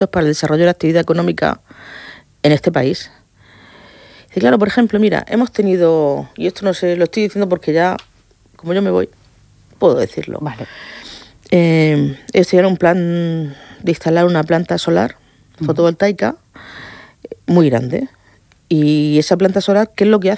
para el desarrollo de la actividad económica en este país. Y claro, por ejemplo, mira, hemos tenido, y esto no sé, lo estoy diciendo porque ya, como yo me voy, puedo decirlo. Vale. Este era un plan de instalar una planta solar fotovoltaica muy grande. Y esa planta solar, ¿qué es lo que hace?